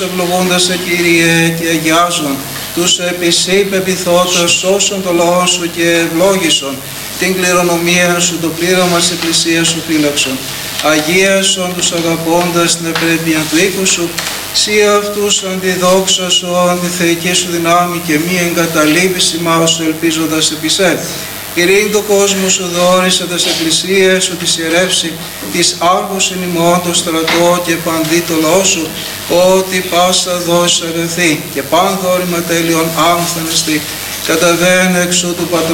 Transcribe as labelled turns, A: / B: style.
A: Ευλογούντας σε Κύριε και αγιάζων τους επισή πεπιθώτες σώσον το λαό σου και ευλόγησον την κληρονομία σου, το πλήρωμα της εκκλησίας σου φύλαξον. Αγίασον τους αγαπώντας την επρέπεια του οίκου σου, σύ αυτούς αντιδόξασον τη θεϊκή σου δυνάμει και μη εγκαταλείπεις ημάς σου ελπίζοντας επί σε. Ειρήνη το κόσμο σου δόρισε τας εκκλησίες σου της ιερεύσει, της άρχους εν ημών το στρατό και παντί το λαό σου, ότι πάσα δόση αγαθή και παν δόρημα τέλειον άνθανεστη, καταβαίνε εξού του Πατρός